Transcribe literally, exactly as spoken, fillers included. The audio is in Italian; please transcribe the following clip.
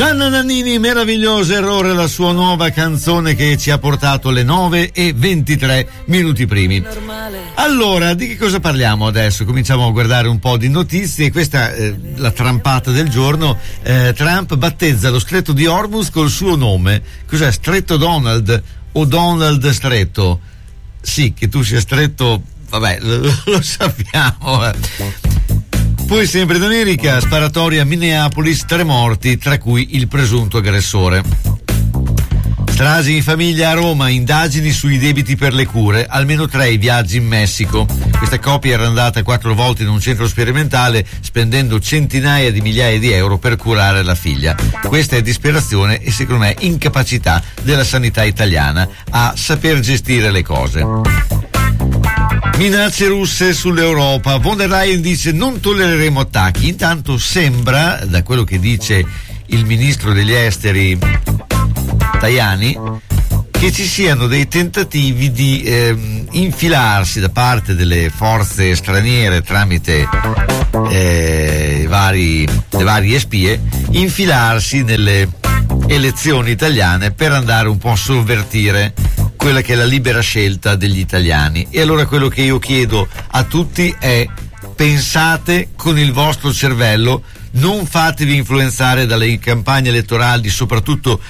Gianna Nannini, meraviglioso errore, la sua nuova canzone che ci ha portato alle nove e ventitré minuti primi. Allora, di che cosa parliamo adesso? Cominciamo a guardare un po' di notizie. Questa è eh, la trampata del giorno. eh, Trump battezza lo stretto di Hormuz col suo nome. Cos'è? Stretto Donald o Donald Stretto? Sì, che tu sia stretto, vabbè, lo, lo sappiamo. Poi sempre d'America, sparatoria a Minneapolis, tre morti, tra cui il presunto aggressore. Stragi in famiglia a Roma, indagini sui debiti per le cure, almeno tre i viaggi in Messico. Questa coppia era andata quattro volte in un centro sperimentale spendendo centinaia di migliaia di euro per curare la figlia. Questa è disperazione e secondo me incapacità della sanità italiana a saper gestire le cose. Minacce russe sull'Europa. Von der Leyen dice non tollereremo attacchi. Intanto sembra, da quello che dice il ministro degli esteri Tajani, che ci siano dei tentativi di eh, infilarsi da parte delle forze straniere tramite eh, vari, le varie spie, infilarsi nelle elezioni italiane per andare un po' a sovvertire quella che è la libera scelta degli italiani. E allora quello che io chiedo a tutti è: pensate con il vostro cervello, non fatevi influenzare dalle campagne elettorali, soprattutto